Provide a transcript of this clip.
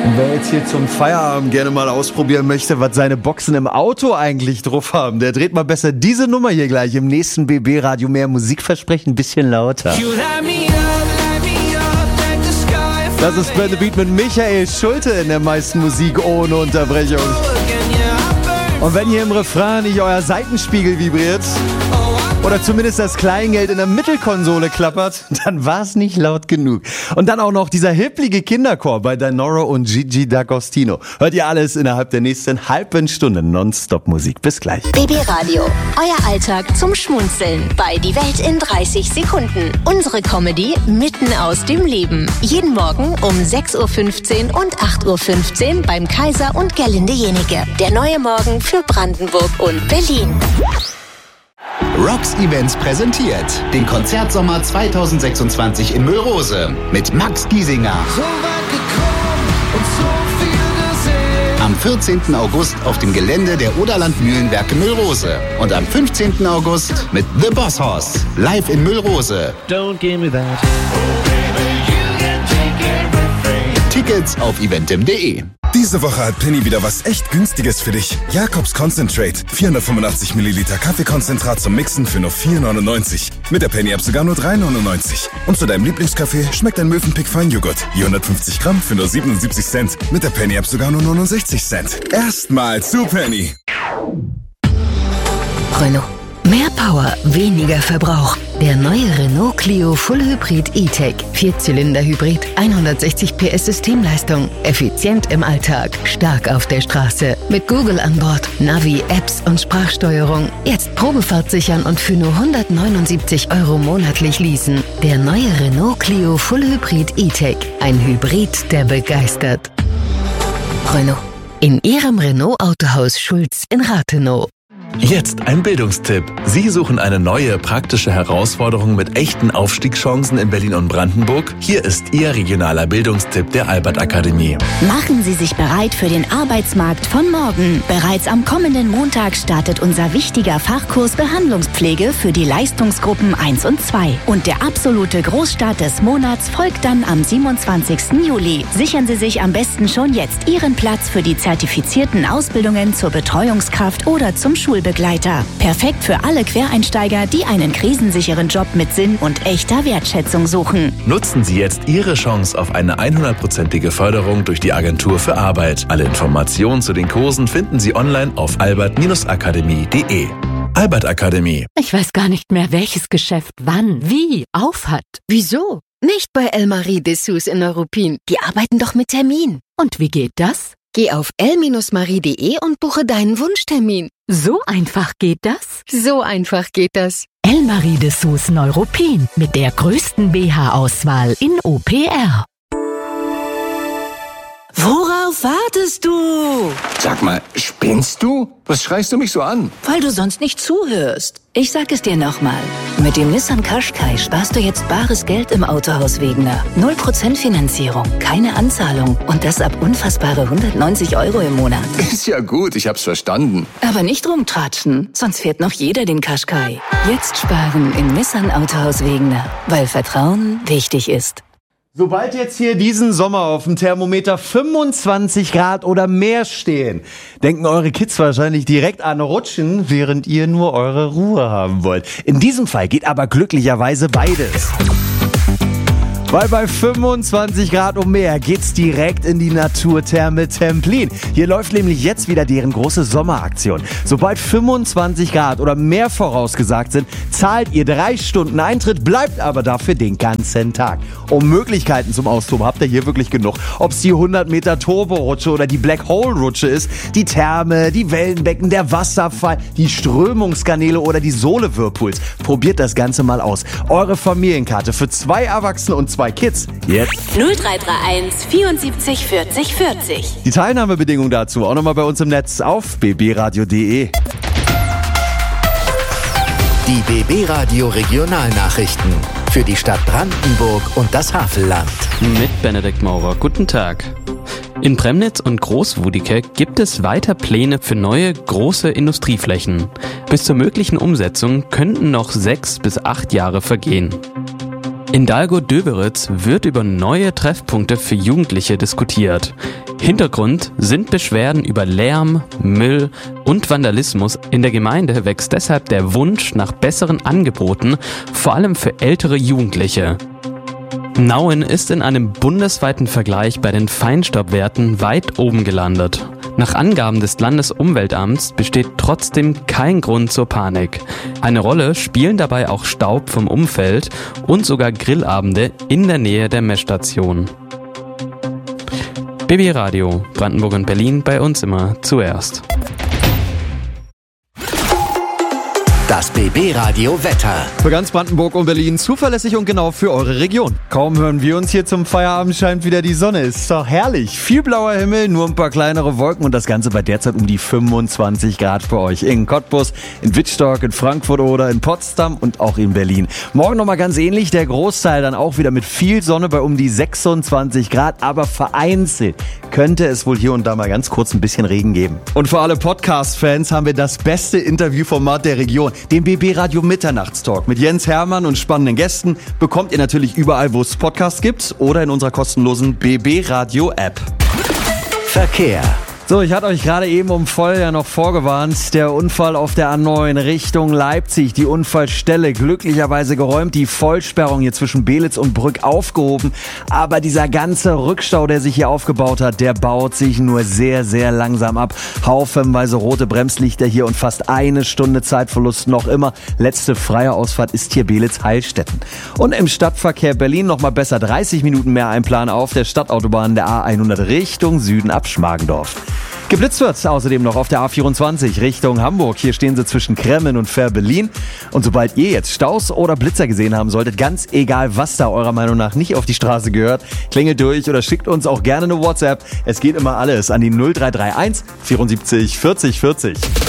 Und wer jetzt hier zum Feierabend gerne mal ausprobieren möchte, was seine Boxen im Auto eigentlich drauf haben, der dreht mal besser diese Nummer hier gleich im nächsten BB Radio Mehr Musikversprechen ein bisschen lauter. Das ist Burn the Beat mit Michael Schulte in der meisten Musik ohne Unterbrechung. Und wenn hier im Refrain nicht euer Seitenspiegel vibriert oder zumindest das Kleingeld in der Mittelkonsole klappert, dann war es nicht laut genug. Und dann auch noch dieser hipplige Kinderchor bei Dinoro und Gigi D'Agostino. Hört ihr alles innerhalb der nächsten halben Stunde Nonstop-Musik. Bis gleich. BB Radio, euer Alltag zum Schmunzeln bei Die Welt in 30 Sekunden. Unsere Comedy mitten aus dem Leben. Jeden Morgen um 6.15 Uhr und 8.15 Uhr beim Kaiser und Gerlinde Jenike. Der neue Morgen für Brandenburg und Berlin. Rocks Events präsentiert den Konzertsommer 2026 in Müllrose mit Max Giesinger. So weit gekommen und so viel gesehen. Am 14. August auf dem Gelände der Oderland Mühlenwerke Müllrose. Und am 15. August mit The Boss Hoss live in Müllrose. Don't give me that. Tickets auf eventim.de. Diese Woche hat Penny wieder was echt Günstiges für dich. Jakobs Concentrate. 485 Milliliter Kaffeekonzentrat zum Mixen für nur 4,99. Mit der Penny-App sogar nur 3,99. Und zu deinem Lieblingskaffee schmeckt ein Mövenpick Feinjoghurt. Je 150 Gramm für nur 77 Cent. Mit der Penny-App sogar nur 69 Cent. Erstmal zu Penny. Renault. Mehr Power, weniger Verbrauch. Der neue Renault Clio Full Hybrid E-Tech. 4-Zylinder-Hybrid, 160 PS Systemleistung. Effizient im Alltag, stark auf der Straße. Mit Google an Bord, Navi, Apps und Sprachsteuerung. Jetzt Probefahrt sichern und für nur 179 € monatlich leasen. Der neue Renault Clio Full Hybrid E-Tech. Ein Hybrid, der begeistert. Renault. In Ihrem Renault Autohaus Schulz in Rathenow. Jetzt ein Bildungstipp. Sie suchen eine neue, praktische Herausforderung mit echten Aufstiegschancen in Berlin und Brandenburg? Hier ist Ihr regionaler Bildungstipp der Albert Akademie. Machen Sie sich bereit für den Arbeitsmarkt von morgen. Bereits am kommenden Montag startet unser wichtiger Fachkurs Behandlungspflege für die Leistungsgruppen 1 und 2. Und der absolute Großstart des Monats folgt dann am 27. Juli. Sichern Sie sich am besten schon jetzt Ihren Platz für die zertifizierten Ausbildungen zur Betreuungskraft oder zum Schulbegleiter. Perfekt für alle Quereinsteiger, die einen krisensicheren Job mit Sinn und echter Wertschätzung suchen. Nutzen Sie jetzt Ihre Chance auf eine 100%ige Förderung durch die Agentur für Arbeit. Alle Informationen zu den Kursen finden Sie online auf albert-akademie.de. Albert Akademie. Ich weiß gar nicht mehr, welches Geschäft wann, wie auf hat. Wieso? Nicht bei Elmarie Dessous in Neuruppin. Die arbeiten doch mit Termin. Und wie geht das? Geh auf el-marie.de und buche deinen Wunschtermin. So einfach geht das? So einfach geht das. Elmarie Dessous Neuruppin mit der größten BH-Auswahl in OPR. Worauf wartest du? Sag mal, spinnst du? Was schreist du mich so an? Weil du sonst nicht zuhörst. Ich sag es dir nochmal. Mit dem Nissan Qashqai sparst du jetzt bares Geld im Autohaus Wegener. 0% Finanzierung, keine Anzahlung und das ab unfassbare 190 € im Monat. Ist ja gut, ich hab's verstanden. Aber nicht rumtratschen, sonst fährt noch jeder den Qashqai. Jetzt sparen im Nissan Autohaus Wegener, weil Vertrauen wichtig ist. Sobald jetzt hier diesen Sommer auf dem Thermometer 25 Grad oder mehr stehen, denken eure Kids wahrscheinlich direkt an Rutschen, während ihr nur eure Ruhe haben wollt. In diesem Fall geht aber glücklicherweise beides. Weil bei 25 Grad und mehr geht's direkt in die Naturtherme Templin. Hier läuft nämlich jetzt wieder deren große Sommeraktion. Sobald 25 Grad oder mehr vorausgesagt sind, zahlt ihr 3 Stunden Eintritt, bleibt aber dafür den ganzen Tag. Und Möglichkeiten zum Austoben habt ihr hier wirklich genug. Ob es die 100 Meter Turbo-Rutsche oder die Black Hole-Rutsche ist, die Therme, die Wellenbecken, der Wasserfall, die Strömungskanäle oder die Sohle-Whirlpools. Probiert das Ganze mal aus. Eure Familienkarte für 2 Erwachsene und 2 Kids. Jetzt 0331 74 40 40. die Teilnahmebedingungen dazu auch nochmal bei uns im Netz auf bbradio.de. Die BB Radio Regionalnachrichten für die Stadt Brandenburg und das Havelland. Mit Benedikt Maurer. Guten Tag. In Premnitz und Großwudike gibt es weiter Pläne für neue, große Industrieflächen. Bis zur möglichen Umsetzung könnten noch 6 bis 8 Jahre vergehen. In Dahlgow-Döberitz wird über neue Treffpunkte für Jugendliche diskutiert. Hintergrund sind Beschwerden über Lärm, Müll und Vandalismus. In der Gemeinde wächst deshalb der Wunsch nach besseren Angeboten, vor allem für ältere Jugendliche. Nauen ist in einem bundesweiten Vergleich bei den Feinstaubwerten weit oben gelandet. Nach Angaben des Landesumweltamts besteht trotzdem kein Grund zur Panik. Eine Rolle spielen dabei auch Staub vom Umfeld und sogar Grillabende in der Nähe der Messstation. BB Radio, Brandenburg und Berlin, bei uns immer zuerst. Das BB-Radio Wetter. Für ganz Brandenburg und Berlin zuverlässig und genau für eure Region. Kaum hören wir uns hier zum Feierabend, scheint wieder die Sonne. Ist doch herrlich. Viel blauer Himmel, nur ein paar kleinere Wolken und das Ganze bei derzeit um die 25 Grad für euch. In Cottbus, in Wittstock, in Frankfurt oder in Potsdam und auch in Berlin. Morgen nochmal ganz ähnlich. Der Großteil dann auch wieder mit viel Sonne bei um die 26 Grad. Aber vereinzelt könnte es wohl hier und da mal ganz kurz ein bisschen Regen geben. Und für alle Podcast-Fans haben wir das beste Interviewformat der Region. Den BB Radio Mitternachtstalk mit Jens Hermann und spannenden Gästen bekommt ihr natürlich überall, wo es Podcasts gibt oder in unserer kostenlosen BB Radio App. Verkehr. So, ich hatte euch gerade eben um voll ja noch vorgewarnt. Der Unfall auf der A9 Richtung Leipzig. Die Unfallstelle glücklicherweise geräumt. Die Vollsperrung hier zwischen Belitz und Brück aufgehoben. Aber dieser ganze Rückstau, der sich hier aufgebaut hat, der baut sich nur sehr, sehr langsam ab. Haufenweise rote Bremslichter hier und fast eine Stunde Zeitverlust noch immer. Letzte freie Ausfahrt ist hier Belitz-Heilstätten. Und im Stadtverkehr Berlin nochmal besser 30 Minuten mehr einplanen auf der Stadtautobahn der A100 Richtung Süden ab Schmargendorf. Geblitzt wird außerdem noch auf der A24 Richtung Hamburg. Hier stehen sie zwischen Kremmen und Fährberlin. Und sobald ihr jetzt Staus oder Blitzer gesehen haben solltet, ganz egal, was da eurer Meinung nach nicht auf die Straße gehört, klingelt durch oder schickt uns auch gerne eine WhatsApp. Es geht immer alles an die 0331 74 40 40.